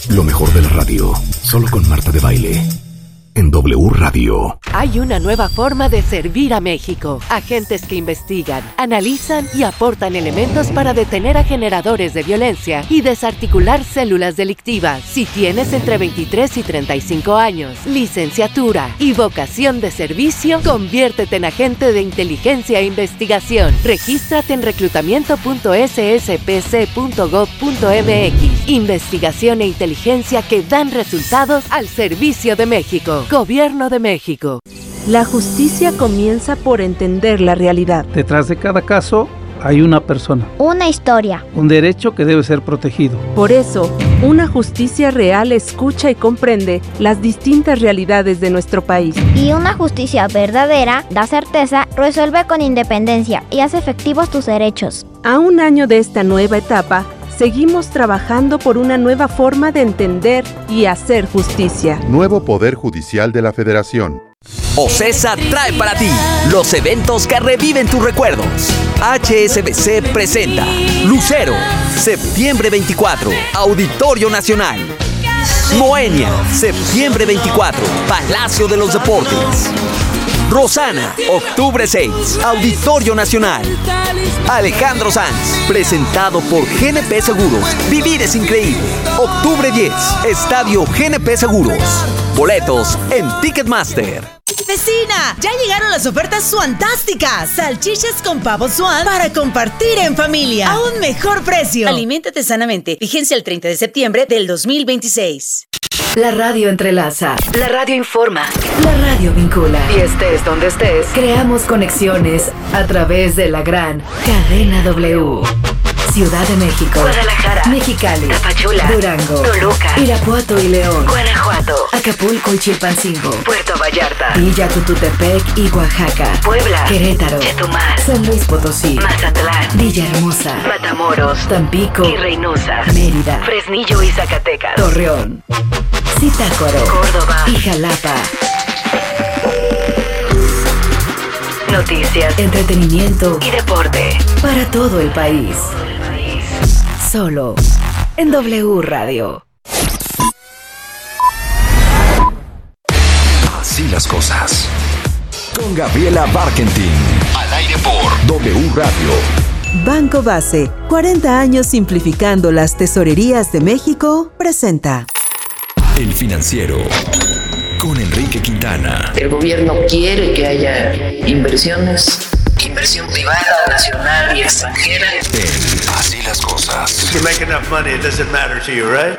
Lo mejor de la radio, solo con Marta de Baile. En W Radio. Hay una nueva forma de servir a México. Agentes que investigan, analizan y aportan elementos para detener a generadores de violencia y desarticular células delictivas. Si tienes entre 23 y 35 años, licenciatura y vocación de servicio, conviértete en agente de inteligencia e investigación. Regístrate en reclutamiento.sspc.gov.mx. Investigación e inteligencia que dan resultados al servicio de México. Gobierno de México. La justicia comienza por entender la realidad. Detrás de cada caso hay una persona. Una historia. Un derecho que debe ser protegido. Por eso, una justicia real escucha y comprende las distintas realidades de nuestro país. Y una justicia verdadera da certeza, resuelve con independencia y hace efectivos tus derechos. A un año de esta nueva etapa, seguimos trabajando por una nueva forma de entender y hacer justicia. Nuevo Poder Judicial de la Federación. OCESA trae para ti los eventos que reviven tus recuerdos. HSBC presenta Lucero, septiembre 24, Auditorio Nacional. Moenia, septiembre 24, Palacio de los Deportes. Rosana, octubre 6, Auditorio Nacional. Alejandro Sanz, presentado por GNP Seguros. Vivir es increíble. Octubre 10, Estadio GNP Seguros. Boletos en Ticketmaster. ¡Vecina! Ya llegaron las ofertas suantásticas. Salchichas con pavo suan para compartir en familia. A un mejor precio. Aliméntate sanamente. Vigencia el 30 de septiembre del 2026. La radio entrelaza, la radio informa, la radio vincula. Y estés donde estés, creamos conexiones a través de la gran cadena W. Ciudad de México, Guadalajara, Mexicali, Tapachula, Durango, Toluca, Irapuato y León, Guanajuato, Acapulco y Chilpancingo, Puerto Vallarta, Villa Tututepec y Oaxaca, Puebla, Querétaro, Chetumal, San Luis Potosí, Mazatlán, Villahermosa, Matamoros, Tampico y Reynosa, Mérida, Fresnillo y Zacatecas, Torreón, Zitácuaro, Córdoba y Jalapa. Noticias, entretenimiento y deporte para todo el país. Solo en W Radio. Así las cosas. Con Gabriela Barkentin. Al aire por W Radio. Banco Base, 40 años simplificando las tesorerías de México, presenta El Financiero. Con Enrique Quintana. El gobierno quiere que haya inversiones, inversión privada, nacional y extranjera. Así las cosas. You make enough money, it doesn't matter to you, right?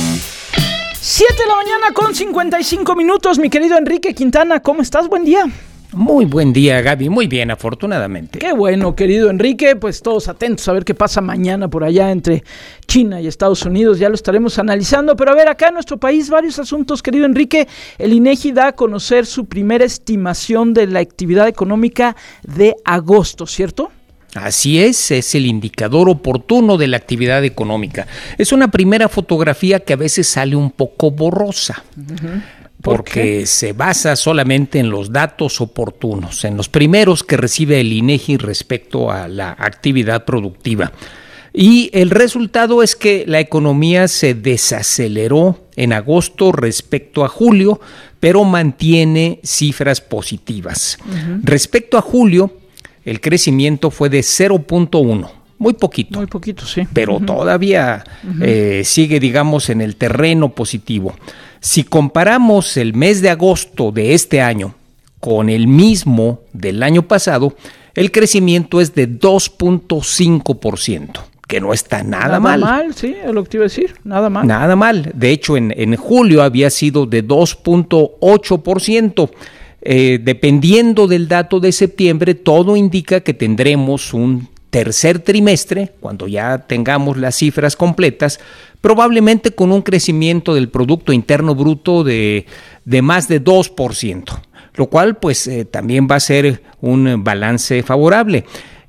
7 de la mañana con 55 minutos, mi querido Enrique Quintana, ¿cómo estás? Buen día. Muy buen día, Gaby. Muy bien, afortunadamente. Qué bueno, querido Enrique. Pues todos atentos a ver qué pasa mañana por allá entre China y Estados Unidos. Ya lo estaremos analizando. Pero a ver, acá en nuestro país, varios asuntos, querido Enrique. El INEGI da a conocer su primera estimación de la actividad económica de agosto, ¿cierto? Así es el indicador oportuno de la actividad económica. Es una primera fotografía que a veces sale un poco borrosa. Uh-huh. Porque se basa solamente en los datos oportunos, en los primeros que recibe el INEGI respecto a la actividad productiva. Y el resultado es que la economía se desaceleró en agosto respecto a julio, pero mantiene cifras positivas. Uh-huh. Respecto a julio, el crecimiento fue de 0.1. Muy poquito. Muy poquito, sí. Pero todavía sigue, digamos, en el terreno positivo. Si comparamos el mes de agosto de este año con el mismo del año pasado, el crecimiento es de 2.5%, que no está nada mal. Nada mal, sí, es lo que te iba a decir, nada mal. Nada mal. De hecho, en julio había sido de 2.8%. Dependiendo del dato de septiembre, todo indica que tendremos un tercer trimestre, cuando ya tengamos las cifras completas, probablemente con un crecimiento del Producto Interno Bruto de más de 2%, lo cual pues también va a ser un balance favorable.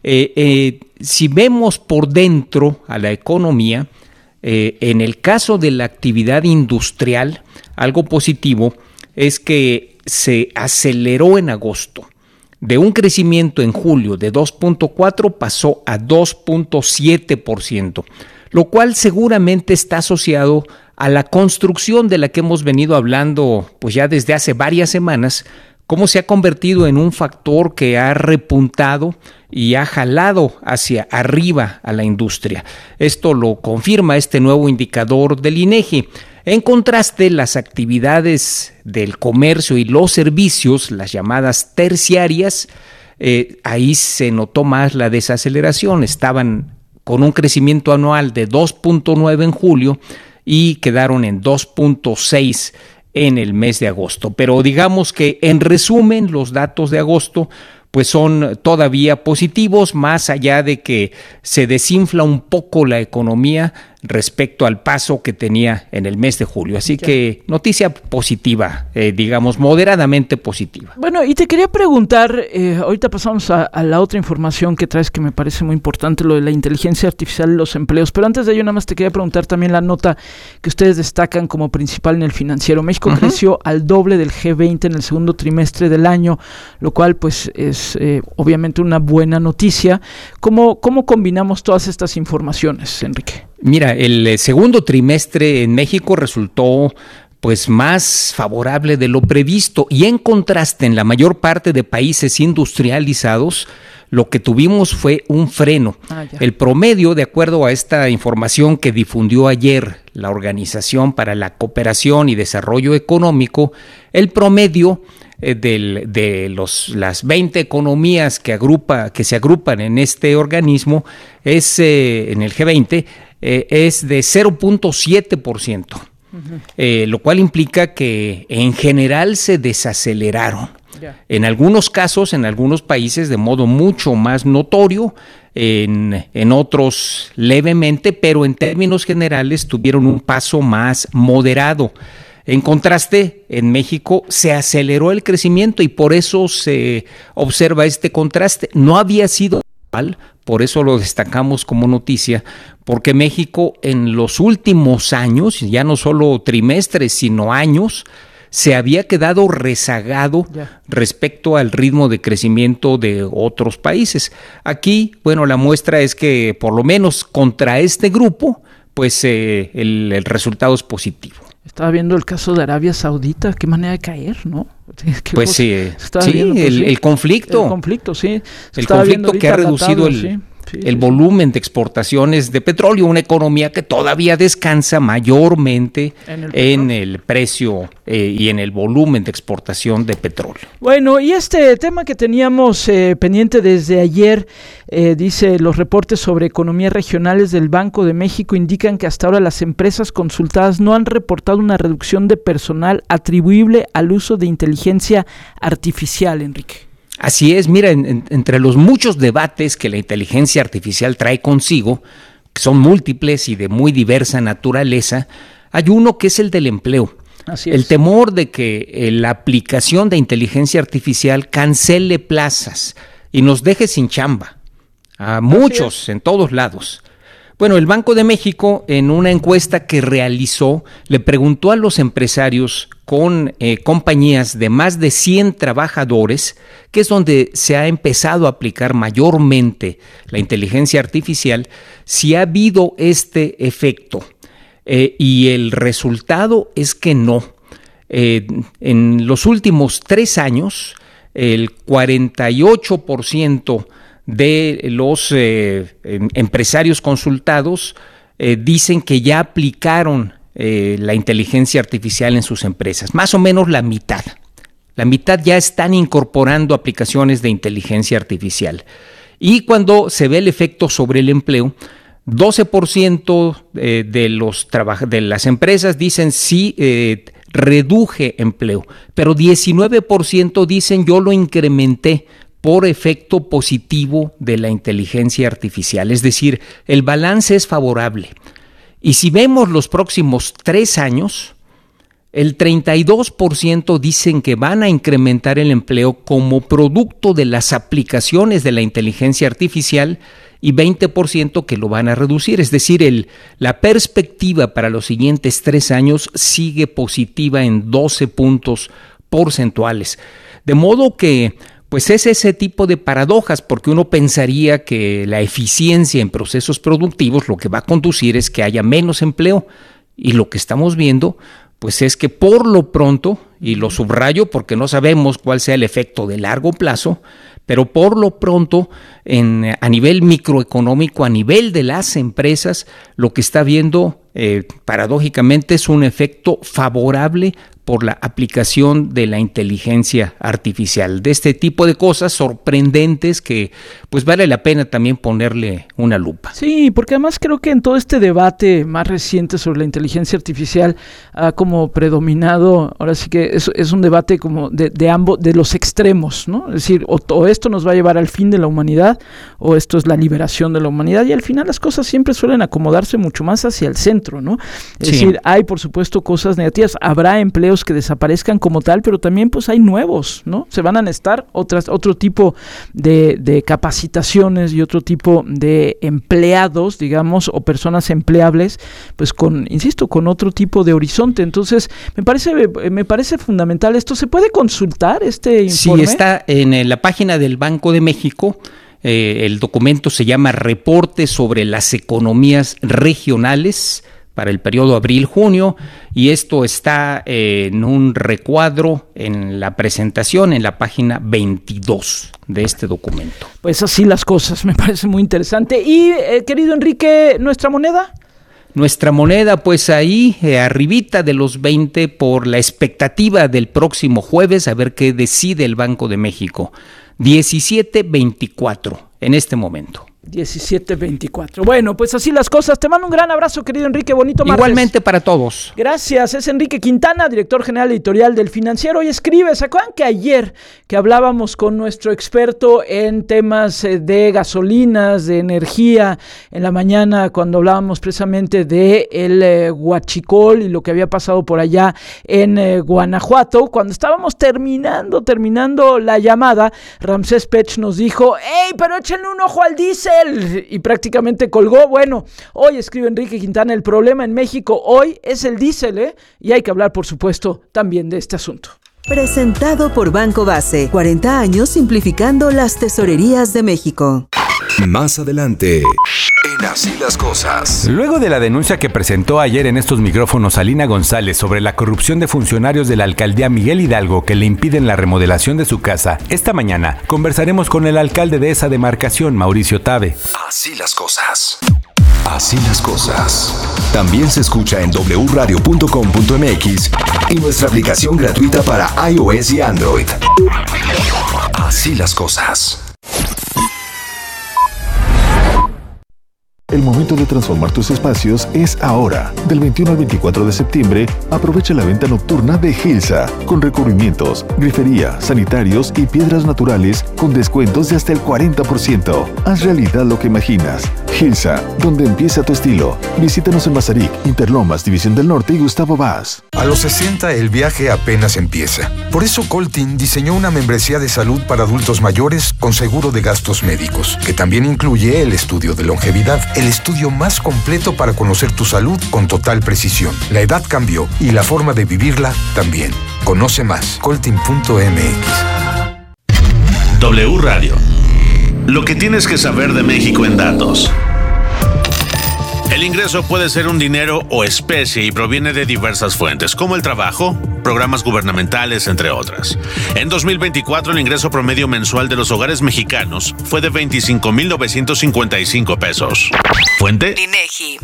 Si vemos por dentro a la economía, en el caso de la actividad industrial, algo positivo es que se aceleró en agosto. De un crecimiento en julio de 2.4 pasó a 2.7%, lo cual seguramente está asociado a la construcción de la que hemos venido hablando pues ya desde hace varias semanas, cómo se ha convertido en un factor que ha repuntado y ha jalado hacia arriba a la industria. Esto lo confirma este nuevo indicador del INEGI. En contraste, las actividades del comercio y los servicios, las llamadas terciarias, ahí se notó más la desaceleración. Estaban con un crecimiento anual de 2.9 en julio y quedaron en 2.6 en el mes de agosto. Pero digamos que en resumen los datos de agosto pues son todavía positivos, más allá de que se desinfla un poco la economía respecto al paso que tenía en el mes de julio. Así que noticia positiva, digamos moderadamente positiva. Bueno, y te quería preguntar, ahorita pasamos a la otra información que traes que me parece muy importante, lo de la inteligencia artificial y los empleos, pero antes de ello nada más te quería preguntar también la nota que ustedes destacan como principal en el financiero. México creció al doble del G20 en el segundo trimestre del año, lo cual pues es obviamente una buena noticia. ¿Cómo combinamos todas estas informaciones, Enrique? Mira, el segundo trimestre en México resultó pues más favorable de lo previsto, y en contraste en la mayor parte de países industrializados lo que tuvimos fue un freno. El promedio, de acuerdo a esta información que difundió ayer la Organización para la Cooperación y Desarrollo Económico, el promedio de las 20 economías que se agrupan en este organismo es en el G20 es de 0.7%, lo cual implica que en general se desaceleraron. En algunos casos, en algunos países de modo mucho más notorio, en otros levemente, pero en términos generales tuvieron un paso más moderado. En contraste, en México se aceleró el crecimiento y por eso se observa este contraste. No había sido igual, por eso lo destacamos como noticia, porque México en los últimos años, ya no solo trimestres, sino años, se había quedado rezagado respecto al ritmo de crecimiento de otros países. Aquí, bueno, la muestra es que por lo menos contra este grupo, pues el resultado es positivo. Estaba viendo el caso de Arabia Saudita, qué manera de caer, ¿no? Pues sí, el conflicto. El conflicto, sí. El conflicto que ha reducido el volumen de exportaciones de petróleo, una economía que todavía descansa mayormente en el precio y en el volumen de exportación de petróleo. Bueno, y este tema que teníamos pendiente desde ayer, dice, los reportes sobre economías regionales del Banco de México indican que hasta ahora las empresas consultadas no han reportado una reducción de personal atribuible al uso de inteligencia artificial, Enrique. Así es, mira, entre los muchos debates que la inteligencia artificial trae consigo, que son múltiples y de muy diversa naturaleza, hay uno que es el del empleo. Así es. El temor de que la aplicación de inteligencia artificial cancele plazas y nos deje sin chamba, a muchos en todos lados. Bueno, el Banco de México, en una encuesta que realizó, le preguntó a los empresarios con compañías de más de 100 trabajadores, que es donde se ha empezado a aplicar mayormente la inteligencia artificial, si ha habido este efecto. Y el resultado es que no. En los últimos 3 años, el 48% de los empresarios consultados dicen que ya aplicaron la inteligencia artificial en sus empresas, más o menos la mitad. La mitad ya están incorporando aplicaciones de inteligencia artificial. Y cuando se ve el efecto sobre el empleo, 12% de las empresas dicen sí, reduje empleo, pero 19% dicen yo lo incrementé por efecto positivo de la inteligencia artificial. Es decir, el balance es favorable. Y si vemos los próximos 3 años, el 32% dicen que van a incrementar el empleo como producto de las aplicaciones de la inteligencia artificial y 20% que lo van a reducir. Es decir, la perspectiva para los siguientes 3 años sigue positiva en 12 puntos porcentuales. De modo que pues es ese tipo de paradojas, porque uno pensaría que la eficiencia en procesos productivos lo que va a conducir es que haya menos empleo, Y lo que estamos viendo, pues es que por lo pronto, y lo subrayo porque no sabemos cuál sea el efecto de largo plazo, pero por lo pronto, a nivel microeconómico, a nivel de las empresas, lo que está viendo paradójicamente es un efecto favorable por la aplicación de la inteligencia artificial, de este tipo de cosas sorprendentes que pues vale la pena también ponerle una lupa. Sí, porque además creo que en todo este debate más reciente sobre la inteligencia artificial ha como predominado, ahora sí que es un debate como de ambos, de los extremos, ¿no? Es decir, o esto nos va a llevar al fin de la humanidad, o esto es la liberación de la humanidad, y al final las cosas siempre suelen acomodarse mucho más hacia el centro, ¿no? Es decir, hay por supuesto cosas negativas, habrá empleos que desaparezcan como tal, pero también pues hay nuevos, ¿no? Se van a necesitar otro tipo de capacitaciones y otro tipo de empleados, digamos, o personas empleables, pues con otro tipo de horizonte. Entonces, me parece fundamental esto. ¿Se puede consultar este informe? Sí, está en la página del Banco de México. El documento se llama Reporte sobre las economías regionales para el periodo abril-junio, y esto está en un recuadro en la presentación en la página 22 de este documento. Pues así las cosas, me parece muy interesante. Y querido Enrique, ¿nuestra moneda? Nuestra moneda, pues ahí arribita de los 20 por la expectativa del próximo jueves, a ver qué decide el Banco de México. 17.24 en este momento. 17.24. Bueno, pues así las cosas. Te mando un gran abrazo, querido Enrique. Bonito martes. Igualmente para todos. Gracias. Es Enrique Quintana, director general editorial del Financiero. Y escribe, ¿se acuerdan que ayer que hablábamos con nuestro experto en temas de gasolinas, de energía, en la mañana cuando hablábamos precisamente de el huachicol y lo que había pasado por allá en Guanajuato? Cuando estábamos terminando la llamada, Ramsés Pech nos dijo, ¡ey, pero échenle un ojo al diésel! Y prácticamente colgó. Bueno, hoy escribe Enrique Quintana, el problema en México hoy es el diésel, y hay que hablar, por supuesto, también de este asunto. Presentado por Banco Base, 40 años simplificando las tesorerías de México. Más adelante, en Así las Cosas. Luego de la denuncia que presentó ayer en estos micrófonos Alina González sobre la corrupción de funcionarios de la alcaldía Miguel Hidalgo que le impiden la remodelación de su casa, esta mañana conversaremos con el alcalde de esa demarcación, Mauricio Tabe. Así las cosas. Así las cosas. También se escucha en wradio.com.mx y nuestra aplicación gratuita para iOS y Android. Así las cosas. El momento de transformar tus espacios es ahora. Del 21 al 24 de septiembre, aprovecha la venta nocturna de Gilsa, con recubrimientos, grifería, sanitarios y piedras naturales con descuentos de hasta el 40%. Haz realidad lo que imaginas. Gilsa, donde empieza tu estilo. Visítanos en Mazarik, Interlomas, División del Norte y Gustavo Vaz. A los 60 el viaje apenas empieza. Por eso Coltin diseñó una membresía de salud para adultos mayores con seguro de gastos médicos, que también incluye el estudio de longevidad, el estudio más completo para conocer tu salud con total precisión. La edad cambió y la forma de vivirla también. Conoce más, coltin.mx. W Radio. Lo que tienes que saber de México en datos. El ingreso puede ser un dinero o especie y proviene de diversas fuentes, como el trabajo, programas gubernamentales, entre otras. En 2024, el ingreso promedio mensual de los hogares mexicanos fue de 25,955 pesos. ¿Fuente? INEGI.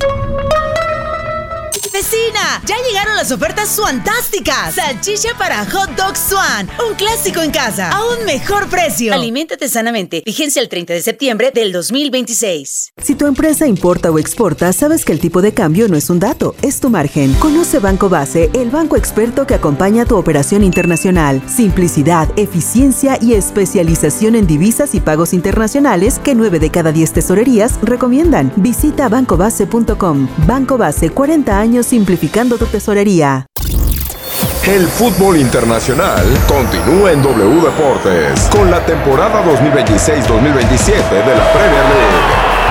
¡Vecina! ¡Ya llegaron las ofertas suantásticas! Salchicha para hot dog Swan, un clásico en casa, a un mejor precio. Aliméntate sanamente. Vigencia el 30 de septiembre del 2026. Si tu empresa importa o exporta, sabes que el tipo de cambio no es un dato, es tu margen. Conoce Banco Base, el banco experto que acompaña tu operación internacional. Simplicidad, eficiencia y especialización en divisas y pagos internacionales que 9 de cada 10 tesorerías recomiendan. Visita bancobase.com. Banco Base, 40 años simplificando tu tesorería. El fútbol internacional continúa en W Deportes con la temporada 2026-2027 de la Premier League.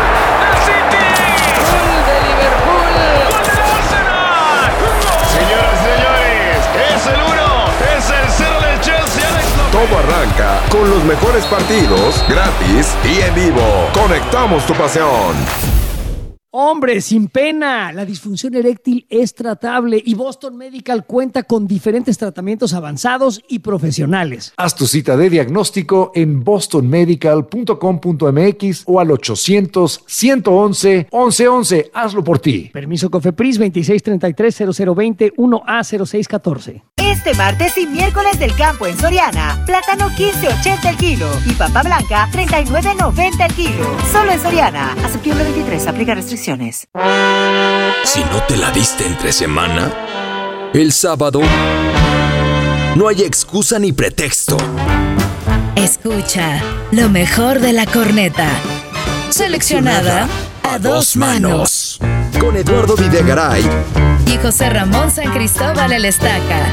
Señoras y señores, es el 1, es el 0 del Chelsea. Todo arranca con los mejores partidos, gratis y en vivo. Conectamos tu pasión. Hombre, sin pena, la disfunción eréctil es tratable y Boston Medical cuenta con diferentes tratamientos avanzados y profesionales. Haz tu cita de diagnóstico en bostonmedical.com.mx o al 800-111-1111. Hazlo por ti. Permiso COFEPRIS 2633-0020 1A0614. Este martes y miércoles del campo en Soriana, plátano 15.80 el kilo y papa blanca 39.90 el kilo. Solo en Soriana. A septiembre 23 aplica restricciones. Si no te la diste entre semana, el sábado no hay excusa ni pretexto. Escucha lo mejor de la corneta. Seleccionada a dos manos. Con Eduardo Videgaray Y José Ramón San Cristóbal el Estaca.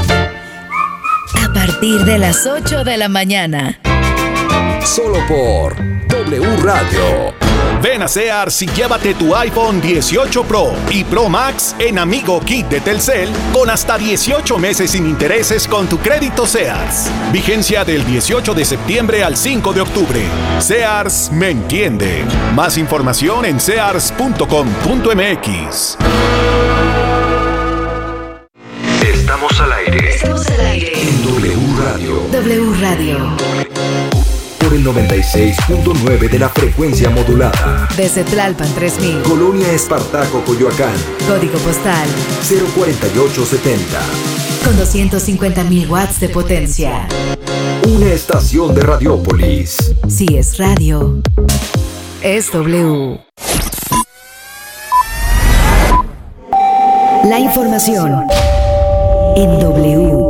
A partir de las 8 de la mañana. Solo por W Radio. Ven a Sears y llévate tu iPhone 18 Pro y Pro Max en Amigo Kit de Telcel con hasta 18 meses sin intereses con tu crédito Sears. Vigencia del 18 de septiembre al 5 de octubre. Sears me entiende. Más información en sears.com.mx. Estamos al aire. Estamos al aire. En W Radio. W Radio. Por el 96.9 de la frecuencia modulada. Desde Tlalpan 3000. Colonia Espartaco, Coyoacán. Código postal 04870. con 250.000 watts de potencia. Una estación de Radiópolis. Si es radio, es W. La información en W.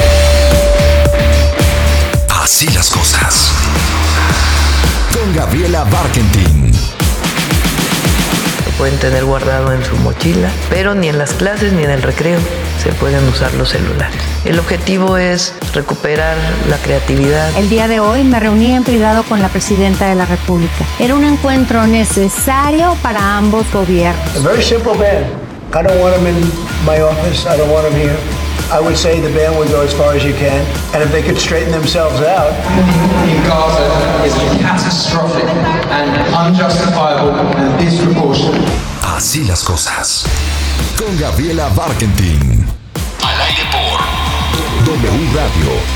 Así las cosas. Con Gabriela Barkentin. Lo pueden tener guardado en su mochila, pero ni en las clases ni en el recreo se pueden usar los celulares. El objetivo es recuperar la creatividad. El día de hoy me reuní en privado con la Presidenta de la República. Era un encuentro necesario para ambos gobiernos. A very simple ban. I don't want them in my office. I don't want them here. I would say the ban would go as far as you can, and if they could straighten themselves out. In Gaza is catastrophic and unjustifiable and disproportionate. Así las cosas. Con Gabriela Barkentin. Al aire por W Radio